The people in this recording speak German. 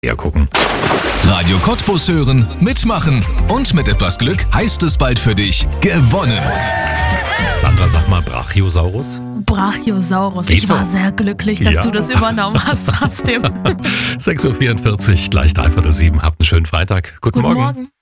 Ja, gucken. Radio Cottbus hören, mitmachen und mit etwas Glück heißt es bald für dich gewonnen. Sandra, sag mal Brachiosaurus. Brachiosaurus. Geht Ich war doch. sehr glücklich, dass Ja. du das übernommen hast trotzdem. 6:44 Uhr, gleich 3 vor der 7. Habt einen schönen Freitag. Guten Guten Morgen. Morgen.